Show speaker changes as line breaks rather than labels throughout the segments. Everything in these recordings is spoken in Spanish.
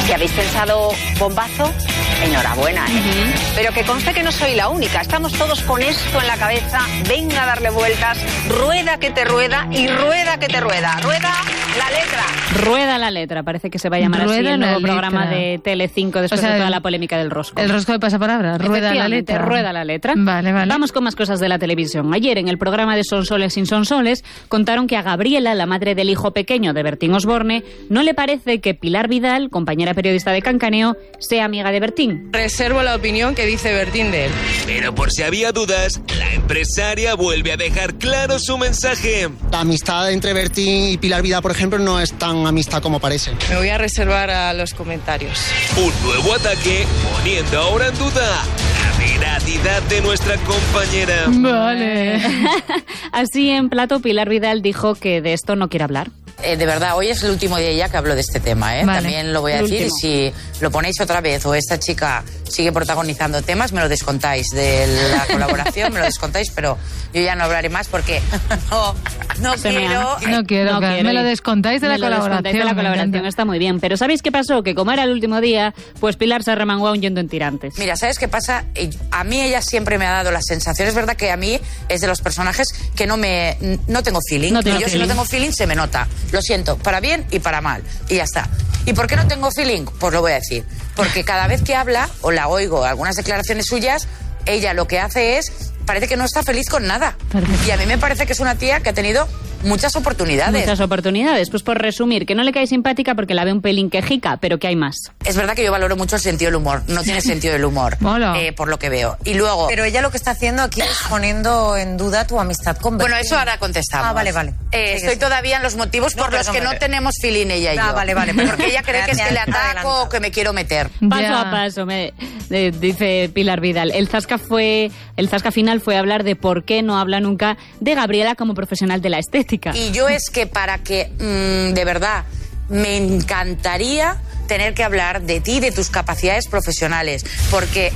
Si habéis pensado bombazo, enhorabuena, ¿eh? Pero que conste que no soy la única. Estamos todos con esto en la cabeza. Venga a darle vueltas. Rueda que te rueda y rueda que te rueda. Rueda la letra.
Rueda la letra. Parece que se va a llamar así el nuevo programa de Telecinco después de toda la polémica del rosco.
El rosco de pasapalabra. Rueda la letra.
Rueda la letra.
Vale.
Vamos con más cosas de la televisión. Ayer en el programa de Sonsoles sin Sonsoles contaron que a Gabriela, la madre del hijo pequeño de Bertín Osborne, no le parece que Pilar Vidal, compañera periodista de Cancaneo, sea amiga de Bertín.
Reservo la opinión que dice Bertín de él.
Pero por si había dudas, la empresaria vuelve a dejar claro su mensaje.
La amistad entre Bertín y Pilar Vidal, por ejemplo, no es tan amistad como parece.
Me voy a reservar a los comentarios.
Un nuevo ataque poniendo ahora en duda la veracidad de nuestra compañera.
Vale.
Así en plato, Pilar Vidal dijo que de esto no quiere hablar.
De verdad, hoy es el último día ya que hablo de este tema, ¿eh?
Vale.
También lo voy a decir, y si lo ponéis otra vez o esta chica sigue protagonizando temas, me lo descontáis de la colaboración, me lo descontáis, pero yo ya no hablaré más porque no quiero.
Me lo descontáis de la colaboración.
Está muy bien, pero ¿sabéis qué pasó? Que como era el último día, pues Pilar se arremangó huyendo en tirantes.
Mira, ¿sabes qué pasa? A mí ella siempre me ha dado la sensación, es verdad que a mí es de los personajes que no tengo feeling. Si no tengo feeling se me nota. Lo siento, para bien y para mal. Y ya está. ¿Y por qué no tengo feeling? Pues lo voy a decir. Porque cada vez que habla, o la oigo algunas declaraciones suyas, ella lo que hace es, parece que no está feliz con nada. Perfecto. Y a mí me parece que es una tía que ha tenido muchas oportunidades. Pues por resumir, que no le cae simpática porque la ve un pelín quejica, pero que hay más. Es verdad que yo valoro mucho el sentido del humor. No tiene sentido del humor, por lo que veo. Y luego...
Pero ella lo que está haciendo aquí es poniendo en duda tu amistad con Bertín.
Bueno, eso ahora contestamos.
Vale.
Estoy todavía en los motivos por los que no tenemos feeling ella y yo.
Vale.
Porque ella cree que es que le ataco o que me quiero meter.
Paso a paso, dice Pilar Vidal. El zasca final fue hablar de por qué no habla nunca de Gabriela como profesional de la estética.
Y yo es que para que, de verdad, me encantaría tener que hablar de ti, de tus capacidades profesionales, porque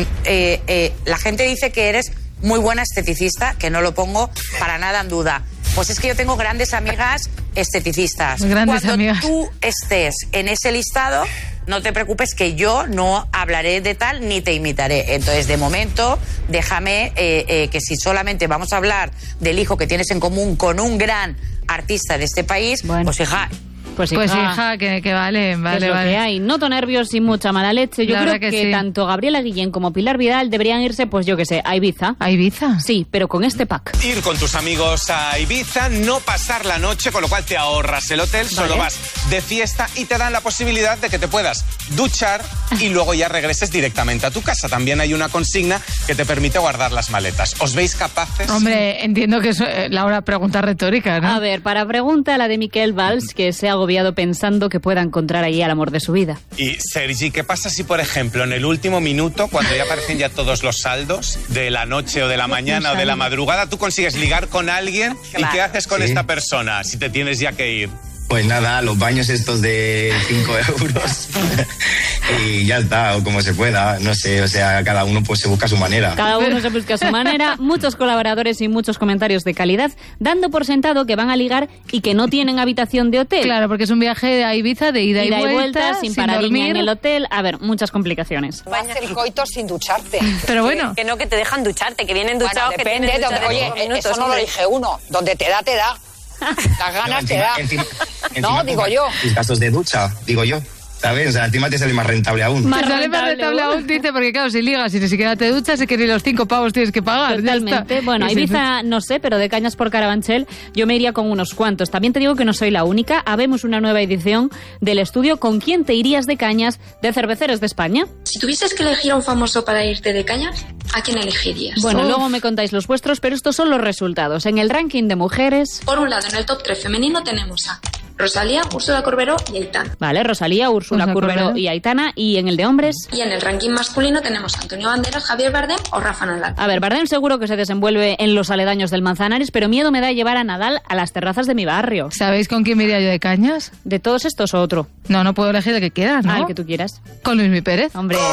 la gente dice que eres muy buena esteticista, que no lo pongo para nada en duda. Pues es que yo tengo grandes amigas esteticistas. Cuando tú estés en ese listado, no te preocupes que yo no hablaré de tal ni te imitaré. Entonces, de momento, déjame que si solamente vamos a hablar del hijo que tienes en común con un gran artista de este país, pues hija...
Pues hija, que vale.
Que hay. Noto nervios y mucha mala leche. Yo creo que sí. Tanto Gabriela Guillén como Pilar Vidal deberían irse, pues yo qué sé, a Ibiza.
¿A Ibiza?
Sí, pero con este pack.
Ir con tus amigos a Ibiza, no pasar la noche, con lo cual te ahorras el hotel, solo vas de fiesta y te dan la posibilidad de que te puedas duchar y luego ya regreses directamente a tu casa. También hay una consigna que te permite guardar las maletas. ¿Os veis capaces?
Hombre, entiendo que es la pregunta retórica, ¿no?
A ver, para pregunta la de Miquel Valls, que se ha agobiado pensando que pueda encontrar allí al amor de su vida.
Y Sergi, ¿qué pasa si, por ejemplo, en el último minuto, cuando ya aparecen ya todos los saldos de la noche o de la mañana o de la madrugada, tú consigues ligar con alguien? ¿Y qué haces con esta persona si te tienes ya que ir?
Pues nada, los baños estos de 5 euros y ya está, o como se pueda, no sé, o sea, cada uno pues se busca su manera.
Cada uno se busca su manera, muchos colaboradores y muchos comentarios de calidad, dando por sentado que van a ligar y que no tienen habitación de hotel.
Claro, porque es un viaje a Ibiza de ida y vuelta,
sin paradilla en el hotel, a ver, muchas complicaciones.
Vas a hacer el coito sin ducharte.
Pero bueno.
Que no, que te dejan ducharte, que vienen duchados.
Bueno, depende, eso no lo dije uno, donde te da, te da. Las ganas te da. No, digo yo.
Los gastos de ducha, digo yo. ¿Sabes? O sea, encima te sale más rentable aún.
Más rentable aún, dice, porque claro, si ligas y ni siquiera te duchas, es que ni los 5 pavos tienes que pagar.
Totalmente. Bueno, a Ibiza no sé, pero de cañas por Carabanchel yo me iría con unos cuantos. También te digo que no soy la única. Habemos una nueva edición del estudio ¿Con quién te irías de cañas? De Cerveceros de España.
Si tuvieses que elegir a un famoso para irte de cañas, ¿a quién elegirías?
Bueno, luego me contáis los vuestros, pero estos son los resultados. En el ranking de mujeres...
Por un lado, en el top 3 femenino tenemos a Rosalía, Úrsula Corberó y Aitana.
Vale, Rosalía, Úrsula Corberó y Aitana. ¿Y en el de hombres?
Y en el ranking masculino tenemos a Antonio Banderas, Javier Bardem o Rafa Nadal.
A ver, Bardem seguro que se desenvuelve en los aledaños del Manzanares, pero miedo me da llevar a Nadal a las terrazas de mi barrio.
¿Sabéis con quién me iría yo de cañas?
¿De todos estos o otro?
No puedo elegir el que quieras, ¿no?
El que tú quieras.
Con Luismi Pérez.
Hombre...